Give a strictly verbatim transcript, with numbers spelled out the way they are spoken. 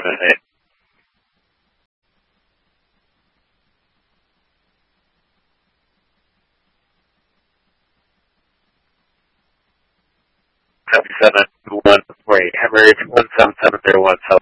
a night. Seven one. Wait, Emirates one seven seven zero one.